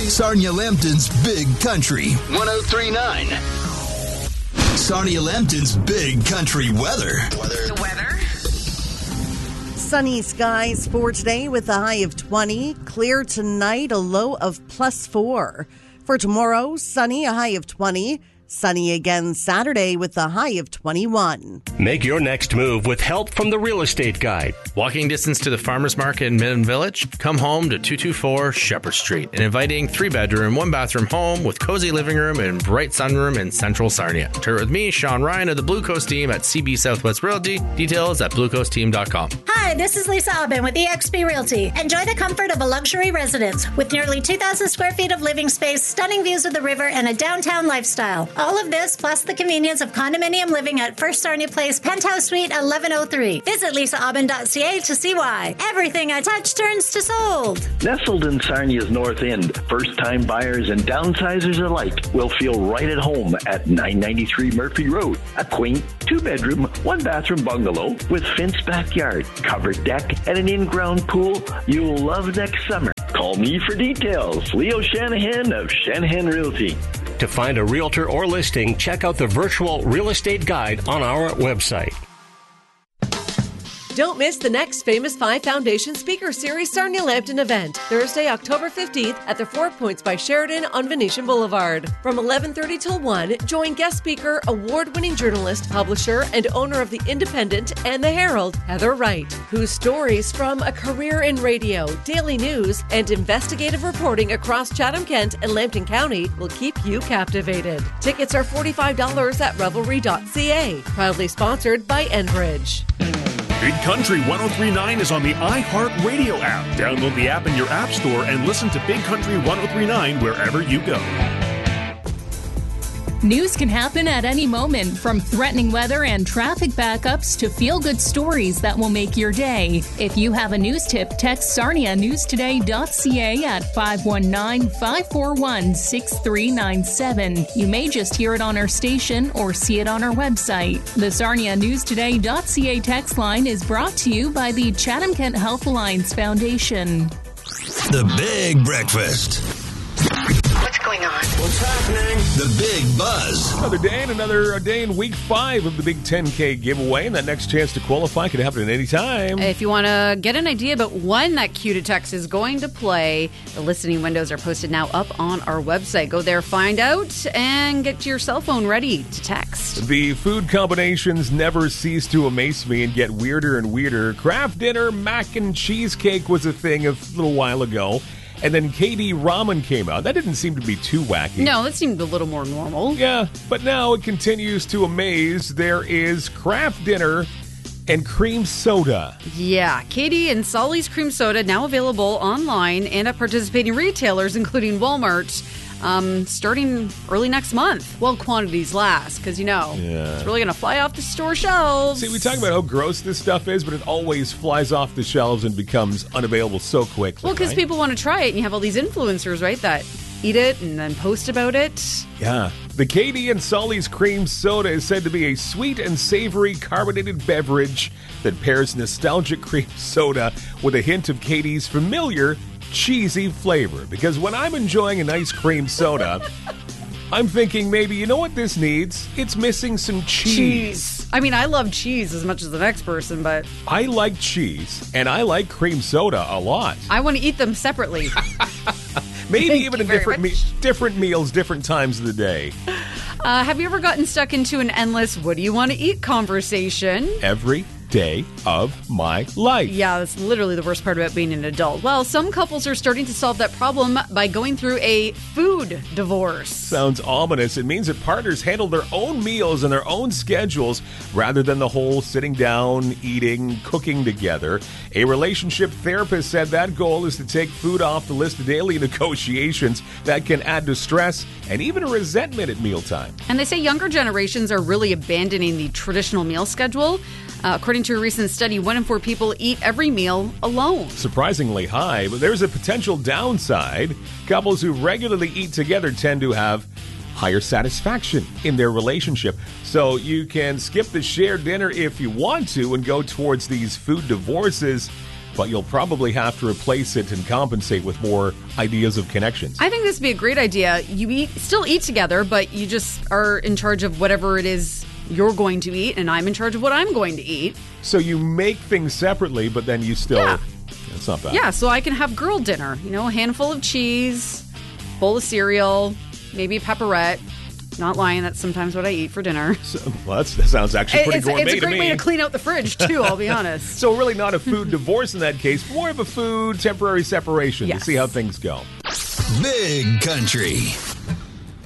Sarnia Lambton's Big Country 103.9. Sarnia Lambton's Big Country weather. The weather? Sunny skies for today with a high of 20. Clear tonight, a low of +4. For tomorrow, sunny, a high of 20. Sunny again Saturday with a high of 21. Make your next move with help from the Real Estate Guide. Walking distance to the Farmers Market in Midland Village? Come home to 224 Shepherd Street, an inviting 3-bedroom, 1-bathroom home with cozy living room and bright sunroom in central Sarnia. Tour with me, Sean Ryan of the Blue Coast team at CB Southwest Realty. Details at bluecoastteam.com. Hi, this is Lisa Aubin with eXp Realty. Enjoy the comfort of a luxury residence with nearly 2,000 square feet of living space, stunning views of the river, and a downtown lifestyle. All of this, plus the convenience of condominium living at First Sarnia Place, Penthouse Suite 1103. Visit lisaaubin.ca to see why. Everything I touch turns to sold. Nestled in Sarnia's North End, first-time buyers and downsizers alike will feel right at home at 993 Murphy Road. A quaint 2-bedroom, 1-bathroom bungalow with fenced backyard, covered deck, and an in-ground pool you'll love next summer. Call me for details. Leo Shanahan of Shanahan Realty. To find a realtor or listing, check out the virtual real estate guide on our website. Don't miss the next Famous 5 Foundation Speaker Series Sarnia Lambton event, Thursday, October 15th at the 4 Points by Sheridan on Venetian Boulevard. From 11:30 till 1, join guest speaker, award-winning journalist, publisher, and owner of The Independent and The Herald, Heather Wright, whose stories from a career in radio, daily news, and investigative reporting across Chatham-Kent and Lambton County will keep you captivated. Tickets are $45 at revelry.ca. Proudly sponsored by Enbridge. Big Country 103.9 is on the iHeartRadio app. Download the app in your app store and listen to Big Country 103.9 wherever you go. News can happen at any moment, from threatening weather and traffic backups to feel-good stories that will make your day. If you have a news tip, text sarnianewstoday.ca at 519-541-6397. You may just hear it on our station or see it on our website. The sarnianewstoday.ca text line is brought to you by the Chatham-Kent Health Alliance Foundation. The Big Breakfast. What's going on? What's happening? The Big Buzz. Another day in week 5 of the Big 10K giveaway, and that next chance to qualify could happen at any time. If you want to get an idea about when that cue to text is going to play, the listening windows are posted now up on our website. Go there, find out, and get your cell phone ready to text. The food combinations never cease to amaze me and get weirder and weirder. Kraft Dinner mac and cheesecake was a thing a little while ago. And then KD Ramen came out. That didn't seem to be too wacky. No, that seemed a little more normal. Yeah, but now it continues to amaze. There is Kraft Dinner and cream soda. Yeah, Katie and Solly's cream soda now available online and at participating retailers, including Walmart, starting early next month. Well, quantities last, because, it's really going to fly off the store shelves. See, we talk about how gross this stuff is, but it always flies off the shelves and becomes unavailable so quickly. Well, because people want to try it, and you have all these influencers, right, that eat it and then post about it. Yeah. The Katie and Solly's cream soda is said to be a sweet and savory carbonated beverage that pairs nostalgic cream soda with a hint of Katie's familiar cheesy flavor. Because when I'm enjoying a nice cream soda, I'm thinking maybe, you know what this needs? It's missing some cheese. I mean, I love cheese as much as the next person, but I like cheese, and I like cream soda a lot. I want to eat them separately. Maybe even in different meals, different times of the day. Have you ever gotten stuck into an endless what do you want to eat conversation? Every day of my life. Yeah, that's literally the worst part about being an adult. Well, some couples are starting to solve that problem by going through a food divorce. Sounds ominous. It means that partners handle their own meals and their own schedules rather than the whole sitting down, eating, cooking together. A relationship therapist said that goal is to take food off the list of daily negotiations that can add to stress and even a resentment at mealtime. And they say younger generations are really abandoning the traditional meal schedule. According to a recent study, 1 in 4 people eat every meal alone. Surprisingly high, but there's a potential downside. Couples who regularly eat together tend to have higher satisfaction in their relationship. So you can skip the shared dinner if you want to and go towards these food divorces. but you'll probably have to replace it and compensate with more ideas of connections. I think this would be a great idea. You still eat together, but you just are in charge of whatever it is you're going to eat, and I'm in charge of what I'm going to eat. So you make things separately, but then you still... Yeah. It's not bad. Yeah, so I can have girl dinner. A handful of cheese, bowl of cereal, maybe a pepperette. Not lying, that's sometimes what I eat for dinner. That sounds actually pretty gourmet to me. It's a great way to clean out the fridge, too, I'll be honest. So really not a food divorce in that case, more of a food temporary separation to see how things go. Big Country.